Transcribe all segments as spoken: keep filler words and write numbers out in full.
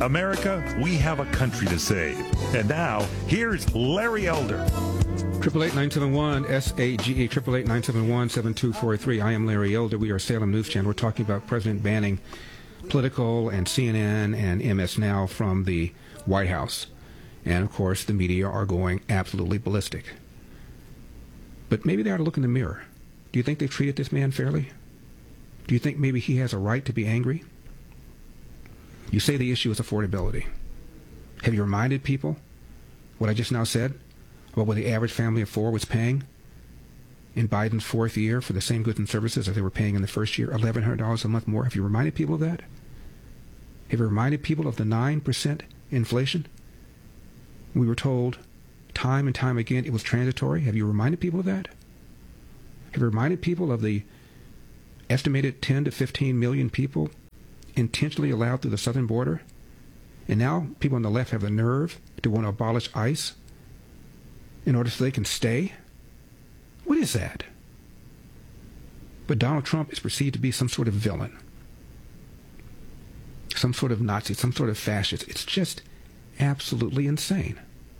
America, we have a country to save. And now, here's Larry Elder. Triple eight nine seven one S A G E triple eight nine seven one seven two four three. I am Larry Elder. We are Salem News Channel. We're talking about President banning Political and C N N and M S Now from the White House. And of course, the media are going absolutely ballistic. But maybe they ought to look in the mirror. Do you think they've treated this man fairly? Do you think maybe he has a right to be angry? You say the issue is affordability. Have you reminded people what I just now said about what the average family of four was paying in Biden's fourth year for the same goods and services as they were paying in the first year, eleven hundred dollars a month more? Have you reminded people of that? Have you reminded people of the nine percent inflation? We were told time and time again it was transitory. Have you reminded people of that? Have you reminded people of the estimated ten to fifteen million people intentionally allowed through the southern border? And now people on the left have the nerve to want to abolish ICE in order so they can stay? What is that? But Donald Trump is perceived to be some sort of villain, some sort of Nazi, some sort of fascist. It's just absolutely insane.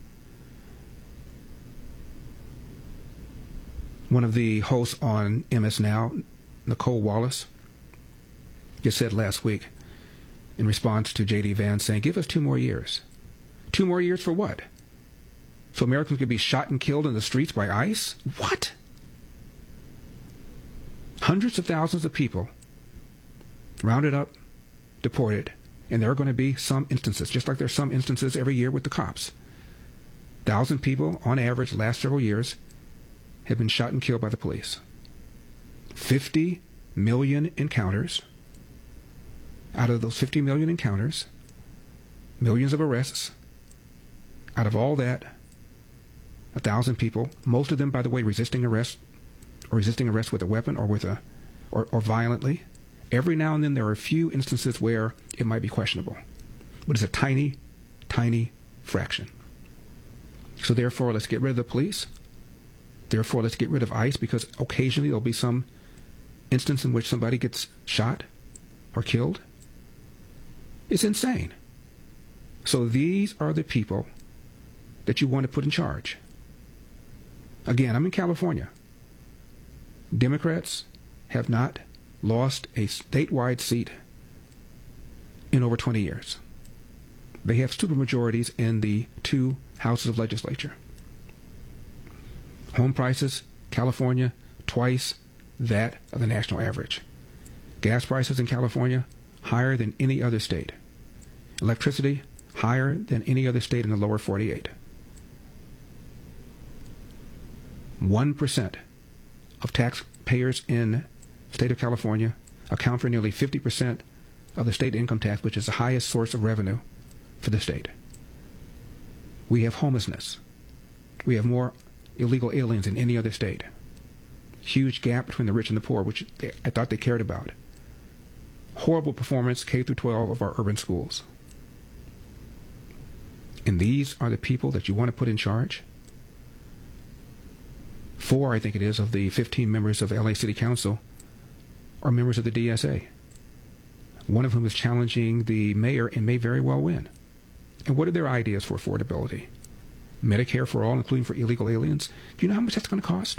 One of the hosts on M S Now, Nicole Wallace, just said last week in response to J D Vance saying, give us two more years. Two more years for what? So Americans could be shot and killed in the streets by ICE? What? Hundreds of thousands of people rounded up, deported, and there are going to be some instances, just like there's some instances every year with the cops. Thousand people, on average, last several years, have been shot and killed by the police. fifty million encounters. Out of those fifty million encounters, millions of arrests. Out of all that, a thousand people, most of them, by the way, resisting arrest, or resisting arrest with a weapon or with a, or, or violently. Every now and then there are a few instances where it might be questionable, but it's a tiny, tiny fraction. So therefore, let's get rid of the police. Therefore, let's get rid of ICE, because occasionally there'll be some instance in which somebody gets shot or killed. It's insane. So these are the people that you want to put in charge. Again, I'm in California. Democrats have not lost a statewide seat in over twenty years. They have supermajorities in the two houses of legislature. Home prices, California, twice that of the national average. Gas prices in California, higher than any other state. Electricity, higher than any other state in the lower forty-eight. one percent of taxpayers in the state of California account for nearly fifty percent of the state income tax, which is the highest source of revenue for the state. We have homelessness. We have more illegal aliens than any other state. Huge gap between the rich and the poor, which I thought they cared about. Horrible performance, K through twelve, of our urban schools. And these are the people that you want to put in charge? Four, I think it is, of the fifteen members of L A City Council are members of the D S A. One of whom is challenging the mayor and may very well win. And what are their ideas for affordability? Medicare for all, including for illegal aliens? Do you know how much that's going to cost?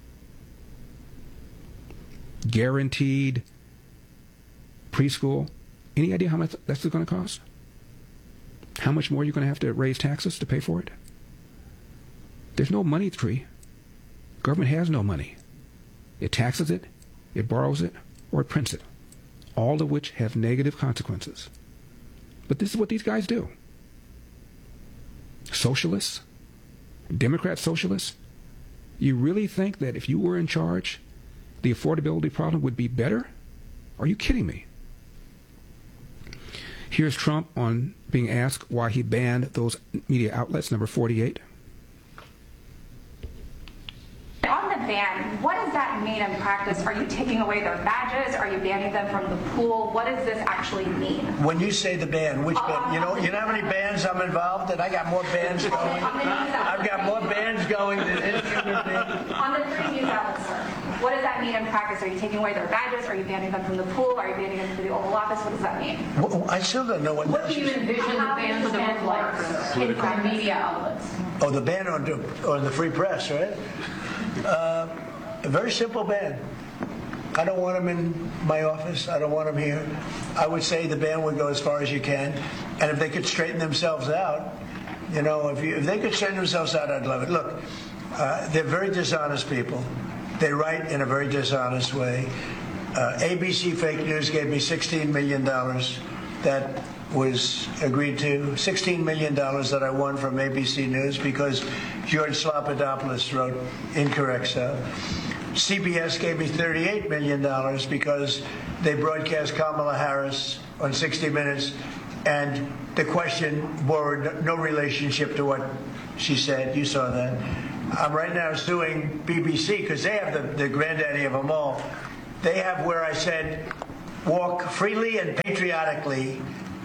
Guaranteed preschool? Any idea how much that's going to cost? How much more you're going to have to raise taxes to pay for it? There's no money tree. Government has no money. It taxes it, it borrows it, or it prints it, all of which have negative consequences. But this is what these guys do. Socialists, Democrat socialists, you really think that if you were in charge, the affordability problem would be better? Are you kidding me? Here's Trump on being asked why he banned those media outlets, number forty-eight. On the ban, what does that mean in practice? Are you taking away their badges? Are you banning them from the pool? What does this actually mean? When you say the ban, which ban? Uh, you know, you know how many bands I'm involved in? I got more bands going. I've got more bands going than any other band. On the three news outlets, sir. What does that mean in practice? Are you taking away their badges? Are you banning them from the pool? Are you banning them from the Oval Office? What does that mean? Well, I still don't know what. What do you envision the ban for the look like from media outlets? Oh, the ban on, on the free press, right? Uh, a very simple ban. I don't want them in my office. I don't want them here. I would say the ban would go as far as you can. And if they could straighten themselves out, you know, if, you, if they could straighten themselves out, I'd love it. Look, uh, they're very dishonest people. They write in a very dishonest way. Uh, A B C Fake News gave me sixteen million dollars. That was agreed to. sixteen million dollars that I won from A B C News because George Slopadopoulous wrote incorrect stuff. C B S gave me thirty-eight million dollars because they broadcast Kamala Harris on sixty minutes, and the question bore no relationship to what she said. You saw that. I'm right now suing B B C because they have the, the granddaddy of them all. They have where I said, walk freely and patriotically,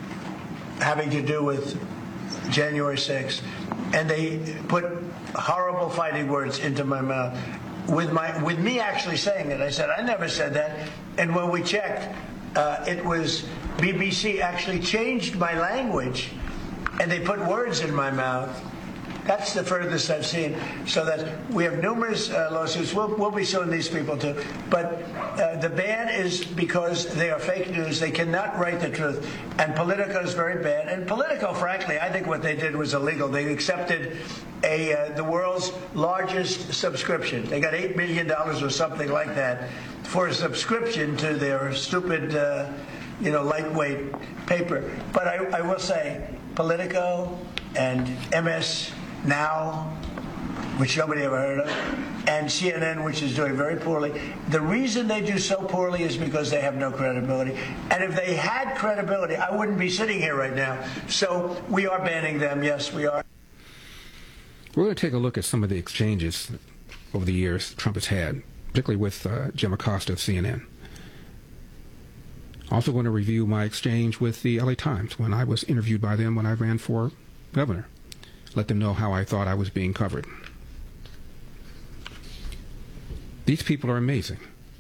having to do with January sixth. And they put horrible fighting words into my mouth. With my, with me actually saying it, I said, I never said that. And when we checked, uh, it was B B C actually changed my language, and they put words in my mouth. That's the furthest I've seen. So that we have numerous uh, lawsuits. We'll, we'll be suing these people too. But uh, the ban is because they are fake news. They cannot write the truth. And Politico is very bad. And Politico, frankly, I think what they did was illegal. They accepted a uh, the world's largest subscription. They got eight million dollars or something like that for a subscription to their stupid, uh, you know, lightweight paper. But I, I will say, Politico and M S Now, which nobody ever heard of, and C N N, which is doing very poorly. The reason they do so poorly is because they have no credibility. And if they had credibility, I wouldn't be sitting here right now. So we are banning them. Yes, we are. We're going to take a look at some of the exchanges over the years Trump has had, particularly with uh, Jim Acosta of C N N. Also going to review my exchange with the L A Times when I was interviewed by them when I ran for governor. Let them know how I thought I was being covered. These people are amazing.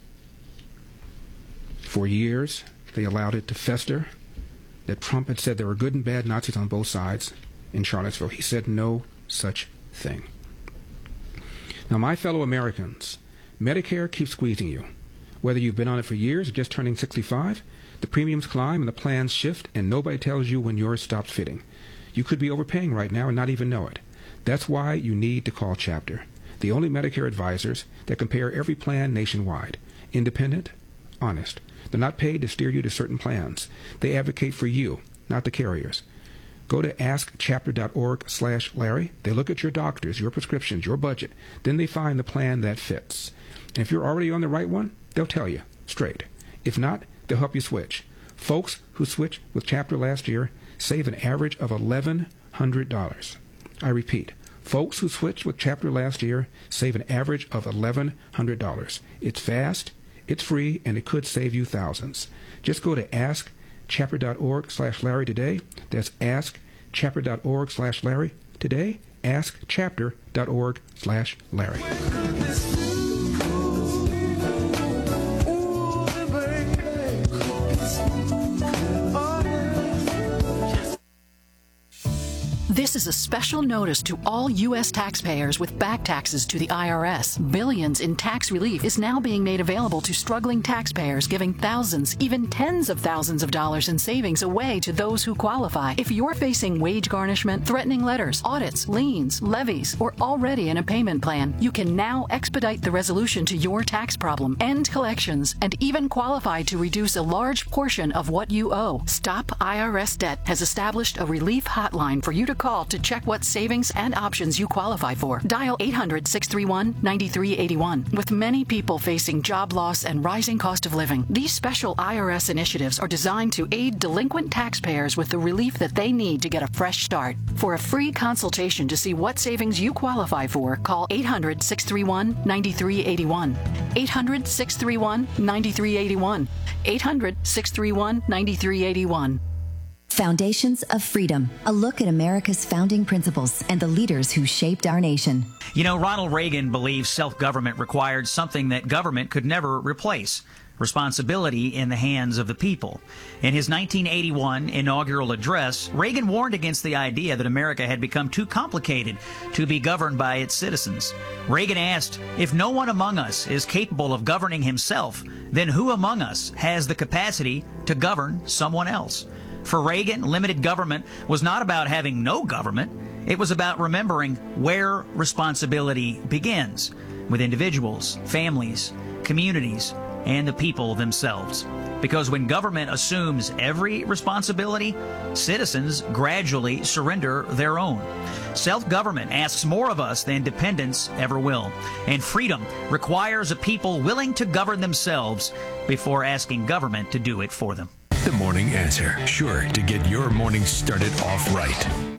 For years, they allowed it to fester that Trump had said there were good and bad Nazis on both sides in Charlottesville. He said no such thing. Now, my fellow Americans, Medicare keeps squeezing you. Whether you've been on it for years or just turning sixty-five, the premiums climb and the plans shift, and nobody tells you when yours stops fitting. You could be overpaying right now and not even know it. That's why you need to call Chapter, the only Medicare advisors that compare every plan nationwide. Independent, honest. They're not paid to steer you to certain plans. They advocate for you, not the carriers. Go to ask chapter dot org slash Larry. They look at your doctors, your prescriptions, your budget. Then they find the plan that fits. And if you're already on the right one, they'll tell you straight. If not, they'll help you switch. Folks who switched with Chapter last year save an average of eleven hundred dollars. I repeat, folks who switched with Chapter last year save an average of eleven hundred dollars. It's fast, it's free, and it could save you thousands. Just go to ask chapter dot org slash Larry today. That's ask chapter dot org slash Larry today. ask chapter dot org slash Larry. This is a special notice to all U S taxpayers with back taxes to the I R S. Billions in tax relief is now being made available to struggling taxpayers, giving thousands, even tens of thousands of dollars in savings away to those who qualify. If you're facing wage garnishment, threatening letters, audits, liens, levies, or already in a payment plan, you can now expedite the resolution to your tax problem, end collections, and even qualify to reduce a large portion of what you owe. Stop I R S Debt has established a relief hotline for you to call to check what savings and options you qualify for. Dial eight hundred, six three one, nine three eight one. With many people facing job loss and rising cost of living, these special I R S initiatives are designed to aid delinquent taxpayers with the relief that they need to get a fresh start. For a free consultation to see what savings you qualify for, call eight hundred, six three one, nine three eight one. eight hundred, six three one, nine three eight one. eight hundred, six three one, nine three eight one. Foundations of Freedom, a look at America's founding principles and the leaders who shaped our nation. You know, Ronald Reagan believed self-government required something that government could never replace: responsibility in the hands of the people. In his nineteen eighty-one inaugural address, Reagan warned against the idea that America had become too complicated to be governed by its citizens. Reagan asked, if no one among us is capable of governing himself, then who among us has the capacity to govern someone else? For Reagan, limited government was not about having no government. It was about remembering where responsibility begins, with individuals, families, communities, and the people themselves. Because when government assumes every responsibility, citizens gradually surrender their own. Self-government asks more of us than dependence ever will. And freedom requires a people willing to govern themselves before asking government to do it for them. The Morning Answer, sure to get your morning started off right.